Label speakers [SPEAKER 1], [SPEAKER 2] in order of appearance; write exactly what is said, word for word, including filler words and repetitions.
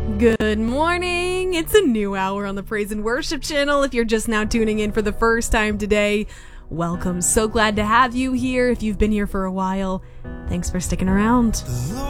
[SPEAKER 1] Good morning! It's a new hour on the Praise and Worship channel. If you're just now tuning in for the first time today, welcome. So glad to have you here. If you've been here for a while, thanks for sticking around.